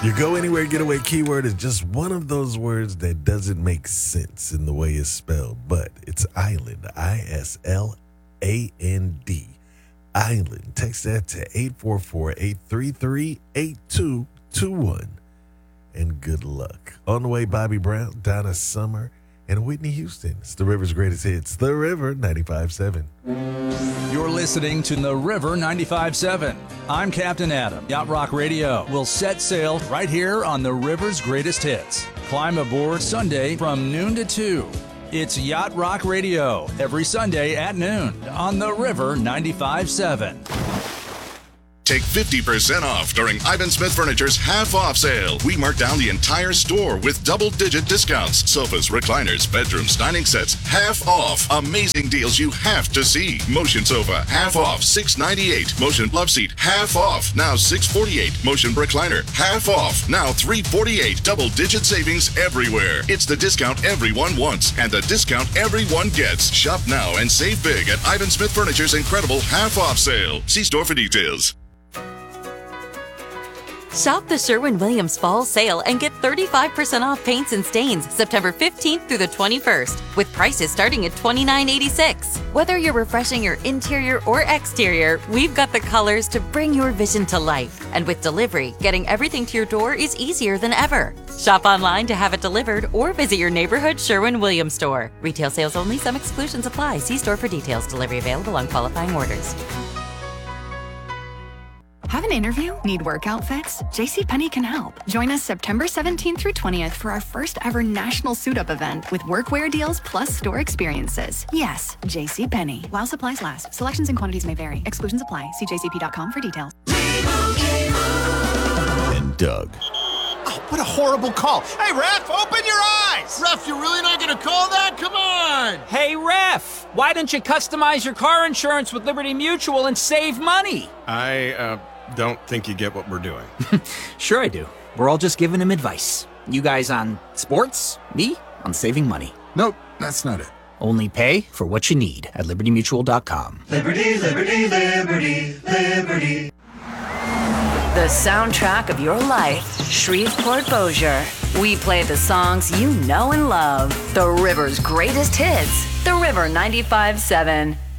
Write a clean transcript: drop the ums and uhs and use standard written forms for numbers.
Your Go Anywhere Getaway keyword is just one of those words that doesn't make sense in the way it's spelled, but it's island, ISLAND. Island. Text that to 844-833-8221. And good luck. On the way, Bobby Brown, Donna Summer, and Whitney Houston. It's The River's greatest hits. The River 95.7. You're listening to The River 95.7. I'm Captain Adam. Yacht Rock Radio will set sail right here on The River's greatest hits. Climb aboard Sunday from noon to 2. It's Yacht Rock Radio every Sunday at noon on The River 95.7. Take 50% off during Ivan Smith Furniture's half-off sale. We mark down the entire store with double-digit discounts. Sofas, recliners, bedrooms, dining sets, half off. Amazing deals you have to see. Motion sofa, half off, $698. Motion love seat, half off, now $648. Motion recliner, half off, now $348. Double-digit savings everywhere. It's the discount everyone wants and the discount everyone gets. Shop now and save big at Ivan Smith Furniture's incredible half-off sale. See store for details. Shop the Sherwin-Williams Fall Sale and get 35% off paints and stains September 15th through the 21st, with prices starting at $29.86. Whether you're refreshing your interior or exterior, we've got the colors to bring your vision to life. And with delivery, getting everything to your door is easier than ever. Shop online to have it delivered or visit your neighborhood Sherwin-Williams store. Retail sales only. Some exclusions apply. See store for details. Delivery available on qualifying orders. Have an interview? Need work outfits? JCPenney can help. Join us September 17th through 20th for our first ever national suit-up event with workwear deals plus store experiences. Yes, JCPenney. While supplies last. Selections and quantities may vary. Exclusions apply. See jcp.com for details. And Doug. Oh, what a horrible call. Hey, ref, open your eyes. Ref, you're really not going to call that? Come on. Hey, ref, why don't you customize your car insurance with Liberty Mutual and save money? I don't think you get what we're doing. Sure I do. We're all just giving him advice. You guys on sports, me on saving money. Nope, that's not it. Only pay for what you need at libertymutual.com. Liberty, liberty, liberty, liberty. The soundtrack of your life, Shreveport Bossier. We play the songs you know and love. The River's greatest hits. The River 95.7.